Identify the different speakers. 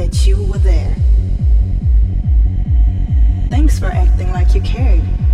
Speaker 1: Yet you were there. Thanks for acting like you cared.